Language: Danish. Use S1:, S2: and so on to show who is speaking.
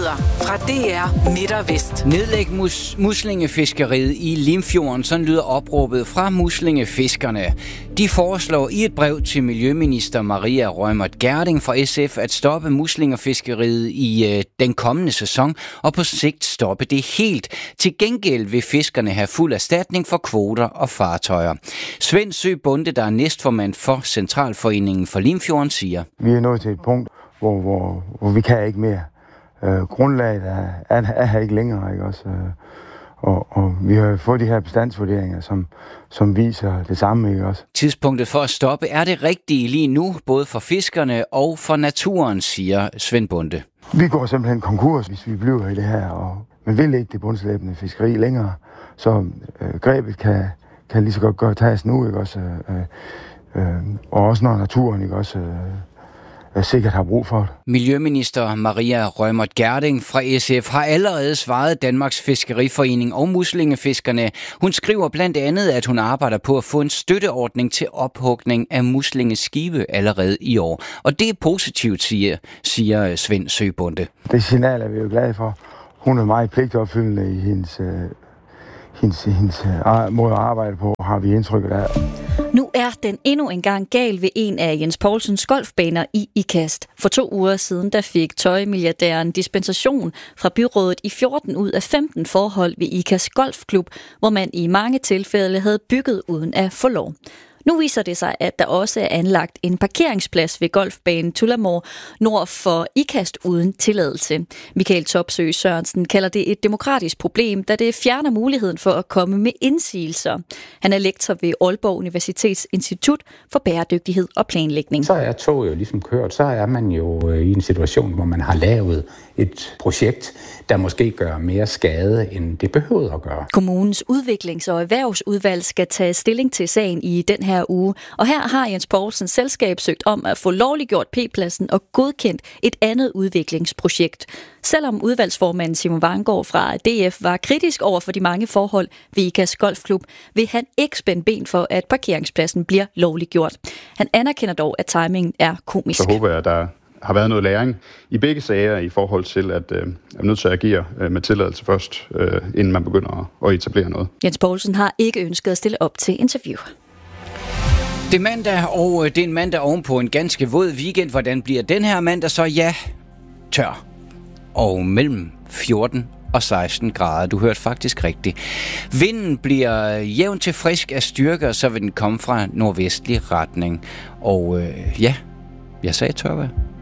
S1: Nyheder fra DR Midt og Vest.
S2: Nedlæg muslingefiskeriet i Limfjorden, sådan lyder opråbet fra muslingefiskerne. De foreslår i et brev til Miljøminister Maria Reumert Gjerding fra SF at stoppe muslingefiskeriet i den kommende sæson og på sigt stoppe det helt. Til gengæld vil fiskerne have fuld erstatning for kvoter og fartøjer. Svend Søe Bonde, der er næstformand for Centralforeningen for Limfjorden, siger:
S3: Vi er nået til et punkt, hvor vi kan ikke mere. Grundlaget er her ikke længere, ikke også? Og vi har fået de her bestandsvurderinger, som viser det samme, ikke også?
S2: Tidspunktet for at stoppe er det rigtige lige nu, både for fiskerne og for naturen, siger Svend Bonde.
S3: Vi går simpelthen konkurs, hvis vi bliver i det her, og man vil ikke det bundslæbende fiskeri længere, så grebet kan lige så godt tages nu, ikke også? Og også når naturen, ikke også, sikkert har brug for det.
S2: Miljøminister Maria Reumert Gjerding fra SF har allerede svaret Danmarks Fiskeriforening og muslingefiskerne. Hun skriver blandt andet, at hun arbejder på at få en støtteordning til ophugning af muslingeskibe allerede i år. Og det er positivt, siger Svend Søe Bonde.
S3: Det signal er vi jo glade for. Hun er meget pligtopfyldende i hendes måde at arbejde på, har vi indtrykket af.
S4: Nu er den endnu engang gal ved en af Jens Poulsens golfbaner i Ikast. For 2 uger siden der fik tøjmilliardæren dispensation fra byrådet i 14 ud af 15 forhold ved Ikast Golfklub, hvor man i mange tilfælde havde bygget uden at få lov. Nu viser det sig, at der også er anlagt en parkeringsplads ved golfbanen Tullamore nord for Ikast uden tilladelse. Michael Topsøe Sørensen kalder det et demokratisk problem, da det fjerner muligheden for at komme med indsigelser. Han er lektor ved Aalborg Universitets Institut for Bæredygtighed og Planlægning.
S5: Så er toget jo ligesom kørt, så er man jo i en situation, hvor man har lavet et projekt, der måske gør mere skade, end det behøver at gøre.
S4: Kommunens udviklings- og erhvervsudvalg skal tage stilling til sagen i den her uge, og her har Jens Poulsens selskab søgt om at få lovliggjort P-pladsen og godkendt et andet udviklingsprojekt. Selvom udvalgsformanden Simon Vanggaard fra DF var kritisk over for de mange forhold ved Ikast Golfklub, vil han ikke spænde ben for, at parkeringspladsen bliver lovliggjort. Han anerkender dog, at timingen er komisk.
S6: Så håber jeg, at der har været noget læring i begge sager i forhold til, at er nødt til at agere med tilladelse først, inden man begynder at etablere noget.
S4: Jens Poulsen har ikke ønsket at stille op til interview.
S2: Det er mandag, og det er en mandag ovenpå en ganske våd weekend. Hvordan bliver den her mandag så? Ja, tør. Og mellem 14 og 16 grader. Du hørte faktisk rigtigt. Vinden bliver jævnt til frisk af styrke, og så vil den komme fra nordvestlig retning. Og jeg sagde tørvejr.